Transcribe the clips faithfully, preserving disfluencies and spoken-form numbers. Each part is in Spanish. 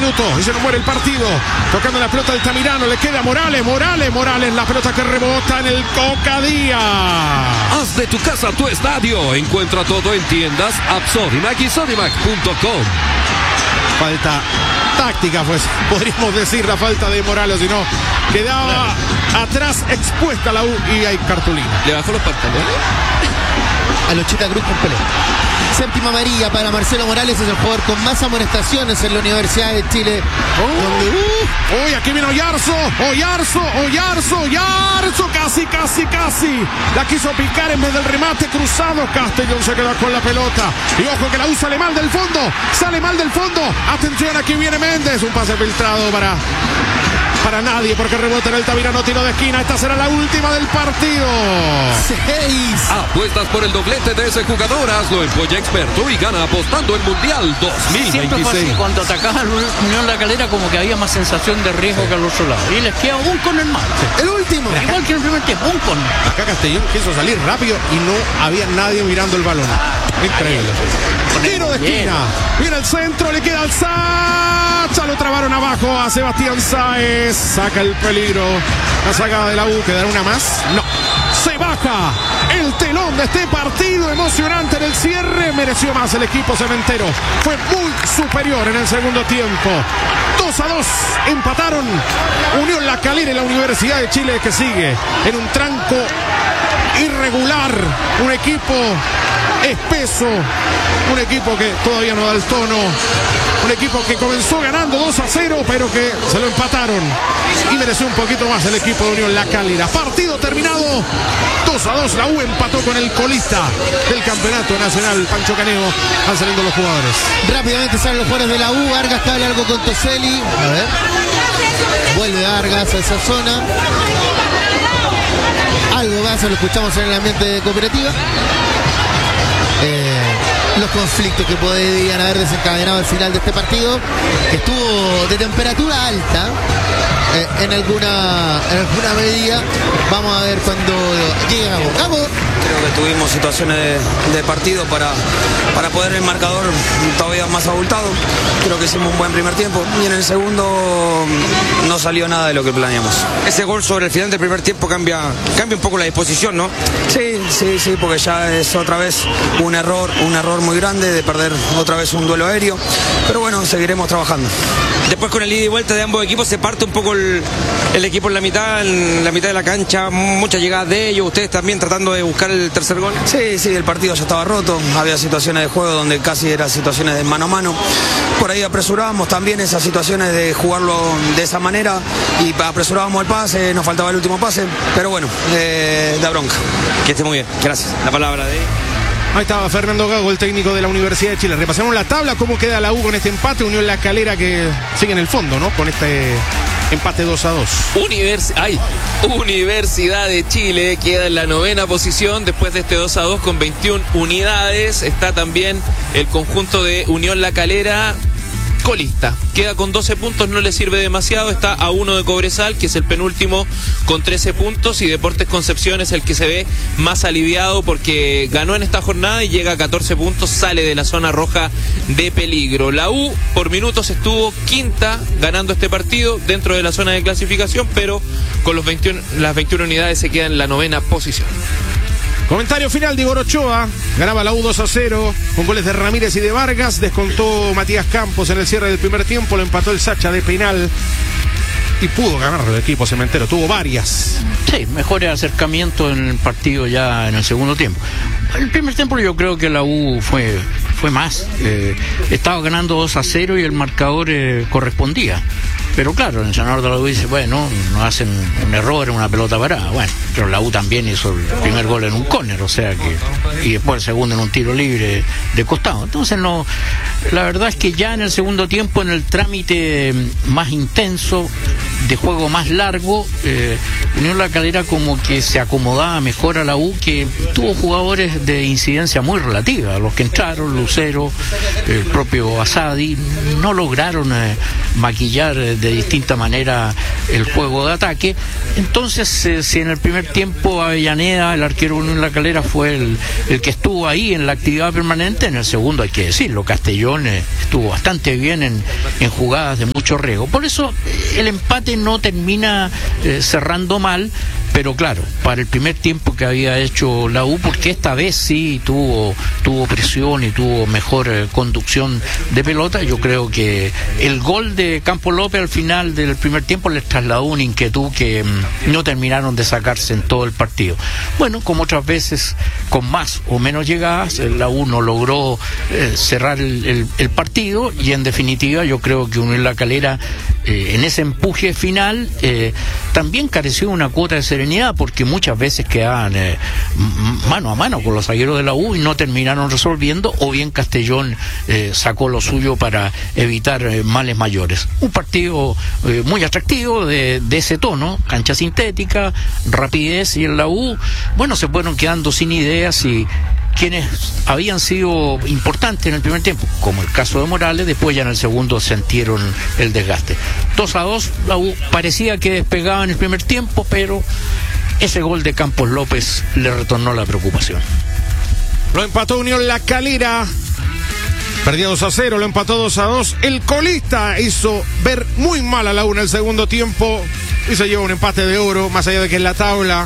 minuto y se nos muere el partido. Tocando la pelota Altamirano, le queda Morales, Morales, Morales, la pelota que rebota en el Coca Díaz. Haz de tu casa tu estadio. Encuentra todo en tiendas App Sodimac y Sodimac punto com. Falta táctica, pues podríamos decir la falta de Morales, si no quedaba atrás expuesta la U y hay cartulina. ¿Le bajó los pantalones? A los Chita Cruz con pelea. Séptima amarilla para Marcelo Morales, es el jugador con más amonestaciones en la Universidad de Chile. Oh. Donde, uh, uy, aquí viene Oyarzo, Oyarzo, Oyarzo, Oyarzo, casi, casi, casi. La quiso picar en vez del remate cruzado. Castellón se queda con la pelota. Y ojo que la U sale mal del fondo, sale mal del fondo. Atención, aquí viene Méndez. Un pase filtrado para... Para nadie, porque rebota en el Altamirano, tiro de esquina. Esta será la última del partido. Seis. Apuestas por el doblete de ese jugador. Hazlo en Polla Experto y gana apostando el Mundial dos mil veintiséis. Siempre fue así. Cuando atacaba el Unión La Calera, como que había más sensación de riesgo que al otro lado. Y les queda un con el mal. El último. Igual que en el primer tiempo, un con. Acá Castellón quiso salir rápido y no había nadie mirando el balón. Increíble. Tiro de esquina. Viene el centro, le queda al Sacha. Lo trabaron abajo a Sebastián Sáez. Saca el peligro. La saga de la U. ¿Quedará una más? No. Se baja el telón de este partido emocionante en el cierre. Mereció más el equipo cementero. Fue muy superior en el segundo tiempo. dos a dos. Empataron Unión La Calera y la Universidad de Chile, que sigue en un tranco irregular. Un equipo espeso. Un equipo que todavía no da el tono. Un equipo que comenzó ganando dos a cero, pero que se lo empataron. Y mereció un poquito más el equipo de Unión La Calera. Partido terminado. dos a dos. La U empató con el colista del campeonato nacional, Pancho Caneo. Van saliendo los jugadores. Rápidamente salen los jugadores de la U. Vargas que habla algo con Toselli. A ver. Vuelve Vargas a esa zona. Algo más, lo escuchamos en el ambiente de cooperativa. Eh, los conflictos que podrían haber desencadenado al final de este partido, que estuvo de temperatura alta eh, en alguna en alguna medida. Vamos a ver cuando llegue Gabo. Gabo. Creo que tuvimos situaciones de, de partido para, para poder el marcador todavía más abultado. Creo que hicimos un buen primer tiempo y en el segundo no salió nada de lo que planeamos. Ese gol sobre el final del primer tiempo cambia, cambia un poco la disposición, ¿no? Sí, sí, sí, porque ya es otra vez un error, un error muy grande de perder otra vez un duelo aéreo. Pero bueno, seguiremos trabajando. Después con el ida y vuelta de ambos equipos se parte un poco el, el equipo en la mitad, en la mitad de la cancha, muchas llegadas de ellos, ustedes también tratando de buscar el tercer gol. Sí, sí, el partido ya estaba roto, había situaciones de juego donde casi eran situaciones de mano a mano. Por ahí apresurábamos también esas situaciones de jugarlo de esa manera y apresurábamos el pase, nos faltaba el último pase, pero bueno, eh, da bronca. Que esté muy bien, gracias. La palabra de... Ahí estaba Fernando Gago, el técnico de la Universidad de Chile. Repasamos la tabla, cómo queda la U con este empate. Unión La Calera que sigue en el fondo, ¿no? Con este empate dos a dos. Univers... Ay, Universidad de Chile queda en la novena posición después de este dos a dos con veintiuna unidades. Está también el conjunto de Unión La Calera, colista, queda con doce puntos, no le sirve demasiado, está a uno de Cobresal, que es el penúltimo con trece puntos, y Deportes Concepción es el que se ve más aliviado porque ganó en esta jornada y llega a catorce puntos, sale de la zona roja de peligro. La U por minutos estuvo quinta ganando este partido dentro de la zona de clasificación, pero con los veintiuno, las veintiuna unidades se queda en la novena posición. Comentario final de Igor Ochoa. Ganaba la U dos a cero con goles de Ramírez y de Vargas. Descontó Matías Campos en el cierre del primer tiempo. Lo empató el Sacha de penal. Y pudo ganar el equipo cementero. Tuvo varias. Sí, mejor acercamiento en el partido ya en el segundo tiempo. El primer tiempo yo creo que la U fue, fue más. Eh, estaba ganando dos a cero y el marcador eh, correspondía. Pero claro, el entrenador de la U dice, bueno, no hacen un error en una pelota parada. Bueno, pero la U también hizo el primer gol en un córner, o sea que, y después el segundo en un tiro libre de costado. Entonces no, la verdad es que ya en el segundo tiempo, en el trámite más intenso, de juego más largo, eh, Unión La Calera como que se acomodaba mejor a la U, que tuvo jugadores de incidencia muy relativa. Los que entraron, Lucero, el propio Asadi, no lograron eh, maquillar eh, de distinta manera el juego de ataque. Entonces, eh, si en el primer tiempo Avellaneda, el arquero Unión La Calera, fue el, el que estuvo ahí en la actividad permanente, en el segundo hay que decirlo, Castellón eh, estuvo bastante bien en, en jugadas de mucho mucho riesgo. Por eso el empate no termina eh, cerrando mal, pero claro, para el primer tiempo que había hecho la U, porque esta vez sí tuvo tuvo presión y tuvo mejor eh, conducción de pelota, yo creo que el gol de Campos López al final del primer tiempo les trasladó una inquietud que mm, no terminaron de sacarse en todo el partido. Bueno, como otras veces, con más o menos llegadas, la U no logró eh, cerrar el, el, el partido, y en definitiva yo creo que Unión La Calera eh, en ese empuje final eh, también careció de una cuota de serenidad, porque muchas veces quedaban eh, mano a mano con los zagueros de la U y no terminaron resolviendo, o bien Castellón eh, sacó lo suyo para evitar eh, males mayores. Un partido eh, muy atractivo de, de ese tono, cancha sintética, rapidez, y en la U, bueno, se fueron quedando sin ideas, y quienes habían sido importantes en el primer tiempo, como el caso de Morales, después ya en el segundo sintieron el desgaste. dos a dos, la U parecía que despegaba en el primer tiempo, pero ese gol de Campos López le retornó la preocupación. Lo empató Unión La Calera. Perdía dos a cero, lo empató dos a dos. El colista hizo ver muy mal a la U en el segundo tiempo y se lleva un empate de oro, más allá de que en la tabla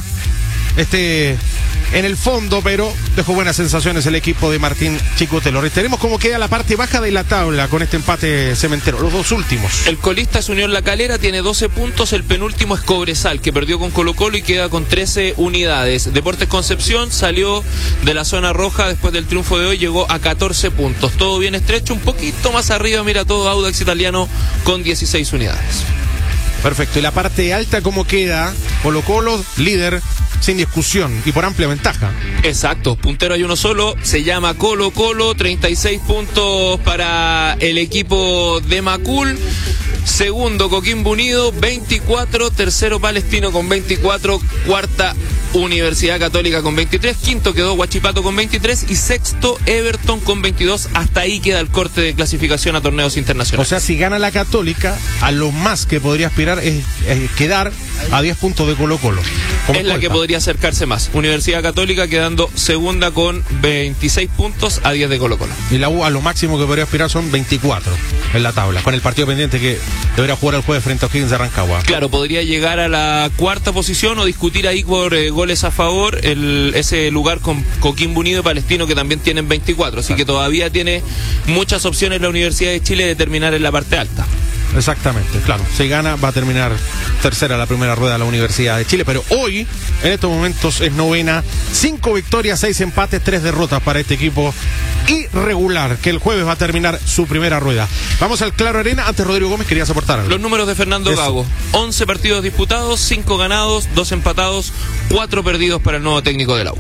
este en el fondo, pero dejó buenas sensaciones el equipo de Martín Chicotelo. Reiteremos cómo queda la parte baja de la tabla con este empate cementero, los dos últimos. El colista es Unión La Calera, tiene doce puntos, el penúltimo es Cobresal, que perdió con Colo Colo y queda con trece unidades. Deportes Concepción salió de la zona roja después del triunfo de hoy, llegó a catorce puntos, todo bien estrecho, un poquito más arriba, mira todo Audax Italiano con dieciséis unidades. Perfecto, y la parte alta cómo queda, Colo Colo líder sin discusión y por amplia ventaja. Exacto, puntero hay uno solo, se llama Colo Colo, treinta y seis puntos para el equipo de Macul. Segundo Coquimbo Unido, veinticuatro, tercero Palestino con veinticuatro, cuarta Universidad Católica con veintitrés, quinto quedó Huachipato con veintitrés y sexto Everton con veintidós. Hasta ahí queda el corte de clasificación a torneos internacionales. O sea, si gana la Católica, a lo más que podría aspirar es, es quedar a diez puntos de Colo Colo. Es la que podría acercarse más. Universidad Católica quedando segunda con veintiséis puntos a diez de Colo Colo. Y la U a lo máximo que podría aspirar son veinticuatro en la tabla, con el partido pendiente que deberá jugar el jueves frente a O'Higgins de Rancagua. Claro, podría llegar a la cuarta posición o discutir ahí por eh, goles a favor el, ese lugar con Coquimbo Unido y Palestino, que también tienen veinticuatro. Así claro, que todavía tiene muchas opciones la Universidad de Chile de terminar en la parte alta. Exactamente, claro, si gana va a terminar tercera la primera rueda de la Universidad de Chile, pero hoy en estos momentos es novena, cinco victorias, seis empates, tres derrotas para este equipo irregular, que el jueves va a terminar su primera rueda. Vamos al Claro Arena. Antes, Rodrigo Gómez, quería aportar algo. Los números de Fernando Eso. Gago: once partidos disputados, cinco ganados, dos empatados, cuatro perdidos para el nuevo técnico de la U.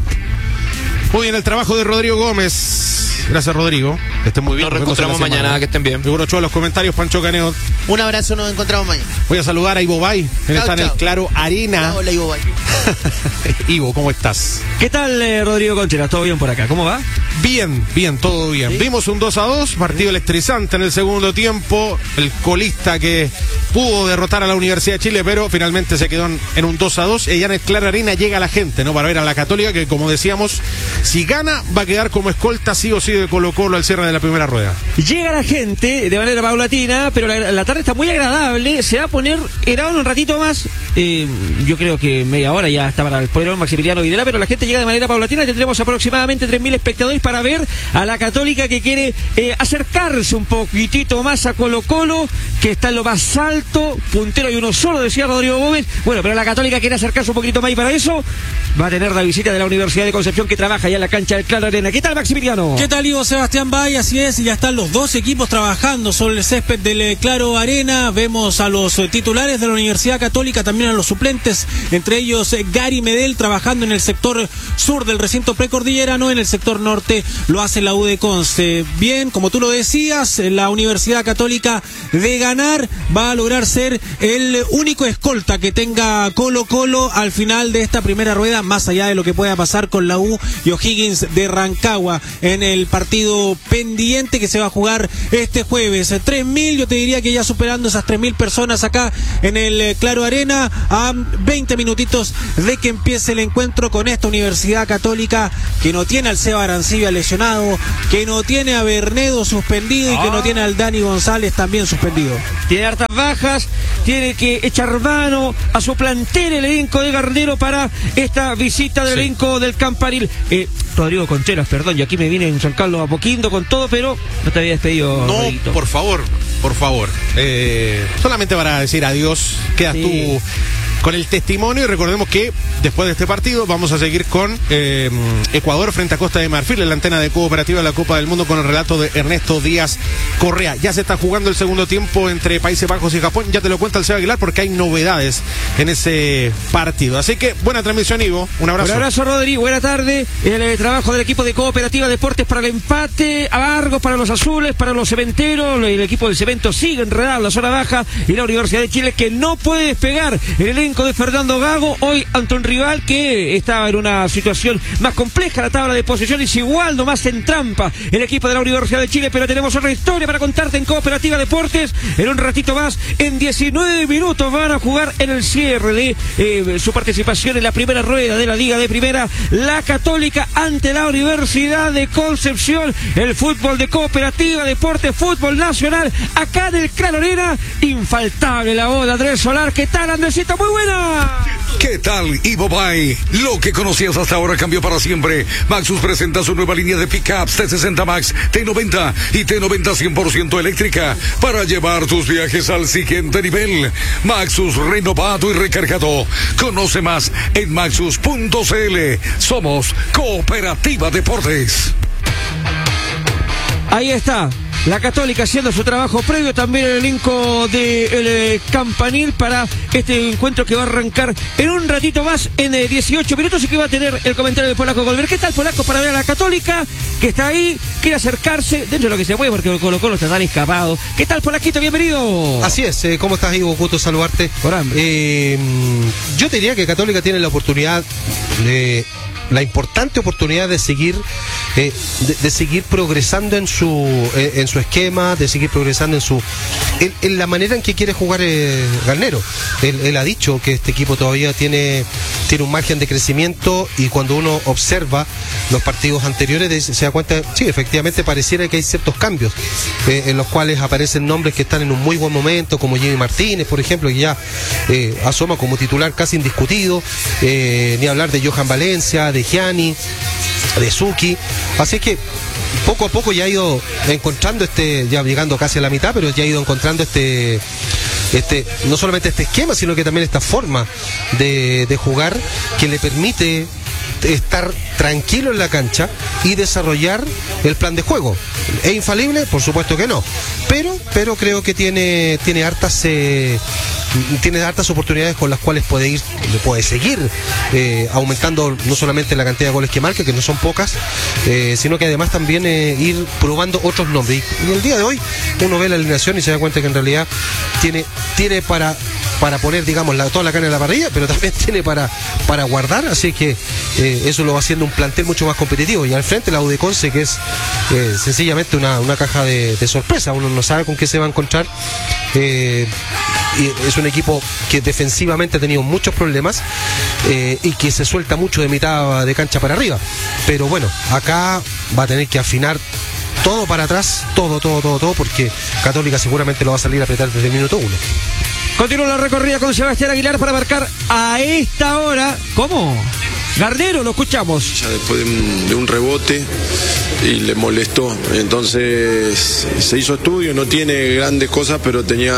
Muy bien el trabajo de Rodrigo Gómez. Gracias, Rodrigo. Que estén muy bien. Nos reencontramos mañana, que estén bien. Seguro Ochoa, los comentarios, Pancho Caneo. Un abrazo, nos encontramos mañana. Voy a saludar a Ivo Bay. Él chao, está en chao. el Claro Arena. Hola, Ivo Bay. Ivo, ¿cómo estás? ¿Qué tal, eh, Rodrigo Concheras? ¿Todo bien por acá? ¿Cómo va? Bien, bien, todo bien. ¿Sí? Vimos un dos a dos, partido electrizante en el segundo tiempo. El colista que pudo derrotar a la Universidad de Chile, pero finalmente se quedó en un dos a dos. Y ya en el Claro Arena llega la gente, ¿no? Para ver a la Católica, que como decíamos, si gana, va a quedar como escolta sí o sí de Colo Colo al cierre de la primera rueda. Llega la gente de manera paulatina, pero la, la tarde está muy agradable. Se va a poner helado en un ratito más. Eh, yo creo que media hora ya está para el poder Maximiliano Videla, pero la gente llega de manera paulatina. Tendremos aproximadamente tres mil espectadores para ver a la Católica, que quiere eh, acercarse un poquitito más a Colo Colo, que está en lo más alto, puntero y uno solo, decía Rodrigo Gómez. Bueno, pero la Católica quiere acercarse un poquito más, y para eso va a tener la visita de la Universidad de Concepción, que trabaja ya en la cancha del Claro Arena. ¿Qué tal, Maximiliano? ¿Qué tal, Ivo? Sebastián Bay, así es, y ya están los dos equipos trabajando sobre el césped del Claro Arena. Vemos a los titulares de la Universidad Católica, también a los suplentes, entre ellos Gary Medel, trabajando en el sector sur del recinto precordillerano. En el sector norte lo hace la U de Conce. Bien, como tú lo decías, la Universidad Católica, de ganar, va a lograr lograr ser el único escolta que tenga Colo Colo al final de esta primera rueda, más allá de lo que pueda pasar con la U y O'Higgins de Rancagua en el partido pendiente que se va a jugar este jueves. tres mil, yo te diría que ya superando esas tres mil personas acá en el Claro Arena, a veinte minutitos de que empiece el encuentro con esta Universidad Católica que no tiene al Seba Arancibia lesionado, que no tiene a Bernedo suspendido y que no tiene al Dani González también suspendido. Tiene hartas bajas, tiene que echar mano a su plantel el elenco de Garnero para esta visita del sí. elenco del Campanil. Eh, Rodrigo Contreras, perdón, y aquí me vine en San Carlos a Poquindo con todo, pero no te había despedido. No, Rodriguito. por favor, por favor. Eh, solamente para decir adiós, quedas sí. tú con el testimonio, y recordemos que después de este partido vamos a seguir con eh, Ecuador frente a Costa de Marfil en la antena de Cooperativa de la Copa del Mundo con el relato de Ernesto Díaz Correa. Ya se está jugando el segundo tiempo entre Países Bajos y Japón, ya te lo cuenta el Seba Aguilar porque hay novedades en ese partido. Así que buena transmisión, Ivo, un abrazo. Un abrazo, Rodrigo, buena tarde. El eh, trabajo del equipo de Cooperativa Deportes para el empate, a Vargos, para los azules, para los cementeros. El equipo del cemento sigue enredado en la zona baja, y la Universidad de Chile que no puede despegar. El elenco de Fernando Gago hoy ante un rival que estaba en una situación más compleja, la tabla de posiciones igual, nomás en trampa el equipo de la Universidad de Chile. Pero tenemos otra historia para contarte en Cooperativa Deportes en un ratito más. En diecinueve minutos van a jugar en el cierre de eh, su participación en la primera rueda de la Liga de Primera, la Católica ante la Universidad de Concepción. El fútbol de Cooperativa Deportes, fútbol nacional, acá en el Claro Arena. Infaltable la voz de Andrés Solar. ¿Qué tal, Andresito? Muy buena. ¿Qué tal, Ivo Bay? Lo que conocías hasta ahora cambió para siempre. Maxus presenta su nueva línea de pickups T sesenta Max, T noventa y T noventa cien por ciento eléctrica para llevar tus viajes al siguiente nivel. Maxus renovado y recargado. Conoce más en maxus punto c l. Somos Cooperativa Deportes. Ahí está. La Católica haciendo su trabajo previo, también el elenco del de Campanil para este encuentro que va a arrancar en un ratito más, en eh, dieciocho minutos, y que va a tener el comentario de Polaco Golver. ¿Qué tal, Polaco, para ver a la Católica que está ahí, quiere acercarse dentro de lo que se puede porque Colo Colo está tan escapado? ¿Qué tal, Polaquito? Bienvenido. Así es, eh, ¿cómo estás, Ivo? Gusto saludarte. Eh, yo diría que Católica tiene la oportunidad de... la importante oportunidad de seguir eh, de, de seguir progresando en su eh, en su esquema, de seguir progresando en su en, en la manera en que quiere jugar eh, Garnero. Él, él ha dicho que este equipo todavía tiene tiene un margen de crecimiento, y cuando uno observa los partidos anteriores de, se da cuenta, sí, efectivamente pareciera que hay ciertos cambios eh, en los cuales aparecen nombres que están en un muy buen momento, como Jimmy Martínez, por ejemplo, que ya eh, asoma como titular casi indiscutido, eh, ni hablar de Johan Valencia, de Gianni, de Suki. Así que poco a poco ya ha ido encontrando este, ya llegando casi a la mitad, pero ya ha ido encontrando este este no solamente este esquema, sino que también esta forma de, de jugar que le permite estar tranquilo en la cancha y desarrollar el plan de juego. ¿Es infalible? Por supuesto que no, pero pero creo que tiene tiene hartas eh, tiene hartas oportunidades con las cuales puede ir puede seguir eh, aumentando no solamente la cantidad de goles que marca, que no son pocas, eh, sino que además también eh, ir probando otros nombres. Y, y el día de hoy uno ve la alineación y se da cuenta que en realidad tiene tiene para para poner, digamos, la, toda la carne en la parrilla, pero también tiene para, para guardar, así que eh, eso lo va haciendo un plantel mucho más competitivo. Y al frente la U de Conce, que es eh, sencillamente una, una caja de, de sorpresa, uno no sabe con qué se va a encontrar. Eh, y es un equipo que defensivamente ha tenido muchos problemas eh, y que se suelta mucho de mitad de cancha para arriba, pero bueno, acá va a tener que afinar todo para atrás, todo, todo, todo, todo, porque Católica seguramente lo va a salir a apretar desde el minuto uno. Continúa la recorrida con Sebastián Aguilar para marcar a esta hora. ¿Cómo? Garnero, lo escuchamos. Ya después de un, de un rebote y le molestó. Entonces se hizo estudio, no tiene grandes cosas, pero tenía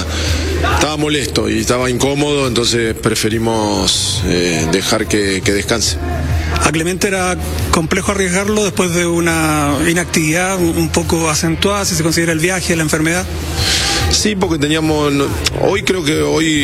estaba molesto y estaba incómodo, entonces preferimos eh, dejar que, que descanse. A Clemente era complejo arriesgarlo después de una inactividad un poco acentuada, si se considera el viaje, la enfermedad. Sí, porque teníamos, hoy creo que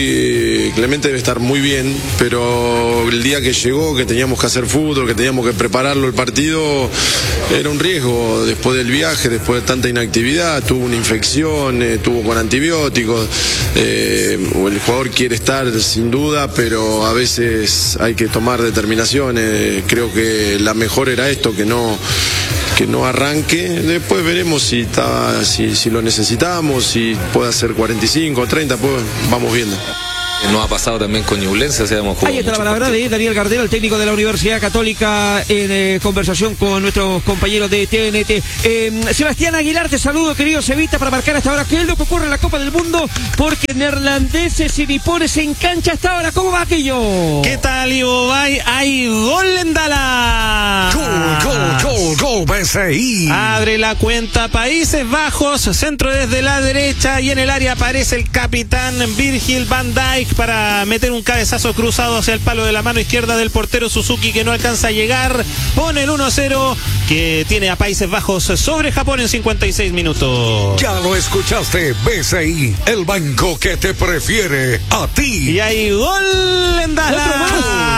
hoy Clemente debe estar muy bien, pero el día que llegó, que teníamos que hacer fútbol, que teníamos que prepararlo el partido, era un riesgo después del viaje, después de tanta inactividad, tuvo una infección, eh, tuvo con antibióticos, Eh, el jugador quiere estar sin duda, pero a veces hay que tomar determinaciones. Creo que la mejor era esto, que no que no arranque. Después veremos si está, si, si lo necesitamos, si puede hacer cuarenta y cinco, treinta, pues vamos viendo. Nos ha pasado también con Ñublense, o sea, hemos jugado. Ahí está la palabra de Daniel Gardel, el técnico de la Universidad Católica, en eh, conversación con nuestros compañeros de T N T. Eh, Sebastián Aguilar, te saludo, querido Cevita, para marcar hasta ahora qué es lo que ocurre en la Copa del Mundo, porque neerlandeses y nipones en cancha hasta ahora. ¿Cómo va aquello? ¿Qué tal, Ivo Bay? Hay gol en Dallas. Gol, gol, gol, gol, B C I. Abre la cuenta Países Bajos, centro desde la derecha y en el área aparece el capitán Virgil van Dijk para meter un cabezazo cruzado hacia el palo de la mano izquierda del portero Suzuki, que no alcanza a llegar. Pone el uno a cero que tiene a Países Bajos sobre Japón en cincuenta y seis minutos. Ya lo escuchaste, B C I, el banco que te prefiere a ti. Y hay gol en Dallas.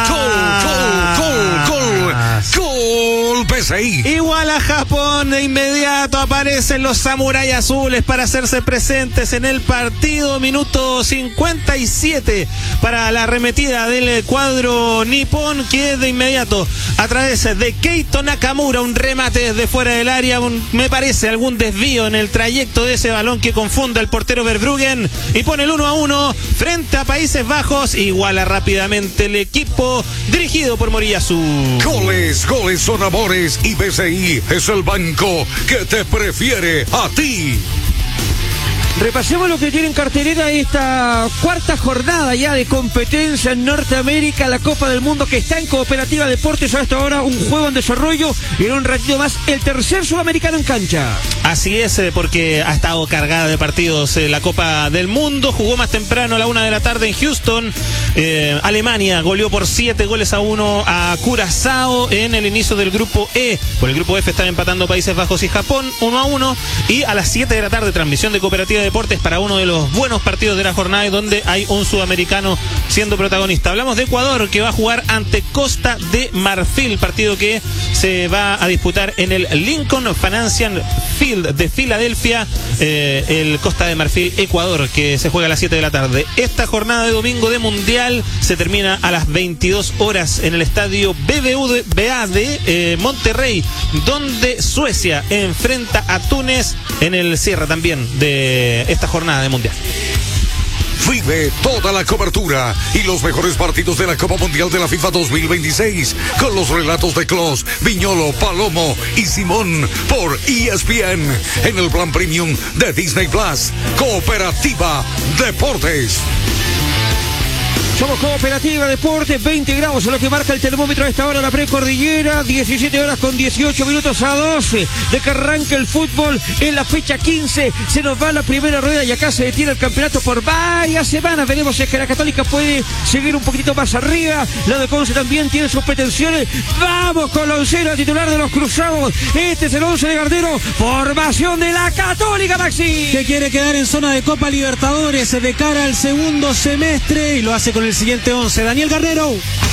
Gol, gol, gol, gol, gol, B C I. Igual a Japón, de inmediato aparecen los samuráis azules para hacerse presentes en el partido. Minuto cincuenta y siete para la arremetida del cuadro nipón, que de inmediato a través de Keito Nakamura, un remate desde fuera del área, un, me parece algún desvío en el trayecto de ese balón que confunde al portero Verbruggen y pone el uno a uno frente a Países Bajos. Iguala rápidamente el equipo dirigido por Moriyasu. Goles, goles son amores y B C I es el banco que te prefiere a ti. Repasemos lo que tiene en cartelera esta cuarta jornada ya de competencia en Norteamérica, la Copa del Mundo, que está en Cooperativa Deportes. A esta hora un juego en desarrollo y en un ratito más el tercer sudamericano en cancha. Así es, porque ha estado cargada de partidos eh, la Copa del Mundo. Jugó más temprano a la una de la tarde en Houston. Eh, Alemania goleó por siete goles a uno a Curazao en el inicio del grupo E. Por el grupo F están empatando Países Bajos y Japón uno a uno. Y a las siete de la tarde, transmisión de Cooperativa Deportes para uno de los buenos partidos de la jornada y donde hay un sudamericano siendo protagonista. Hablamos de Ecuador, que va a jugar ante Costa de Marfil, partido que se va a disputar en el Lincoln Financial Field de Filadelfia, eh, el Costa de Marfil Ecuador, que se juega a las siete de la tarde. Esta jornada de domingo de Mundial se termina a las veintidós horas en el estadio B B V A de eh, Monterrey, donde Suecia enfrenta a Túnez en el cierre también de esta jornada de Mundial. Vive toda la cobertura y los mejores partidos de la Copa Mundial de la FIFA dos mil veintiséis con los relatos de Clos, Viñolo, Palomo y Simón por E S P N en el plan premium de Disney Plus. Cooperativa Deportes. Somos Cooperativa Deportes, veinte grados es lo que marca el termómetro a esta hora, la precordillera, diecisiete horas con dieciocho minutos a doce de que arranca el fútbol en la fecha quince. Se nos va la primera rueda y acá se detiene el campeonato por varias semanas. Veremos si es que la Católica puede seguir un poquito más arriba. La de Conce también tiene sus pretensiones. Vamos con la oncena titular de los Cruzados. Este es el once de Gardero, formación de la Católica, Maxi, que quiere quedar en zona de Copa Libertadores de cara al segundo semestre y lo hace con el siguiente once. Daniel Guerrero.